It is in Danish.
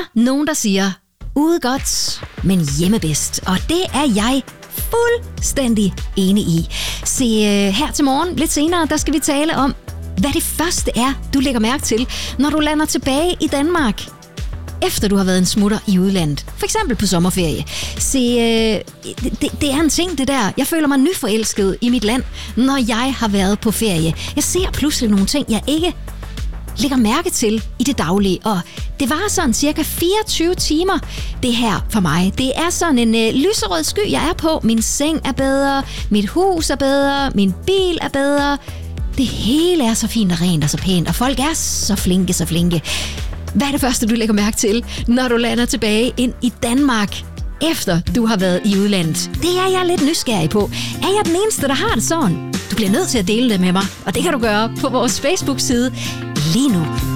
nogen, der siger, ude godt, men hjemme bedst. Og det er jeg fuldstændig enig i. Se, her til morgen, lidt senere, der skal vi tale om, hvad det første er, du lægger mærke til, når du lander tilbage i Danmark, efter du har været en smutter i udlandet. For eksempel på sommerferie. Se, det er en ting, det der. Jeg føler mig nyforelsket i mit land, når jeg har været på ferie. Jeg ser pludselig nogle ting, jeg ikke lægger mærke til i det daglige. Og det var sådan cirka 24 timer, det her for mig. Det er sådan en lyserød sky, jeg er på. Min seng er bedre, mit hus er bedre, min bil er bedre. Det hele er så fint og rent og så pænt, og folk er så flinke. Hvad er det første, du lægger mærke til, når du lander tilbage ind i Danmark, efter du har været i udlandet? Det er jeg lidt nysgerrig på. Er jeg den eneste, der har det sådan? Du bliver nødt til at dele det med mig, og det kan du gøre på vores Facebook-side lige nu.